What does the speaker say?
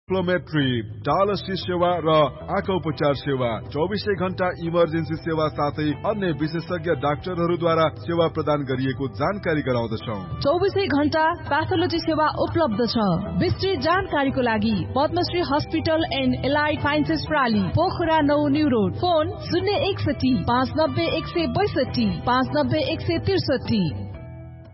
Flowmetry, dialysis सेवा र आँखा उपचार सेवा, 24 घण्टा इमर्जेन्सी सेवा साथै अन्य विशेषज्ञ डाक्टरहरूद्वारा सेवा प्रदान गरिएको जानकारी गराउँदछौ। 24 घण्टा प्याथोलोजी सेवा उपलब्ध छ। विस्तृत जानकारीको लागि Padmashri hospital and allied sciences प्राली, Pokhara 9 new road. Phone 061 590 162 590 163।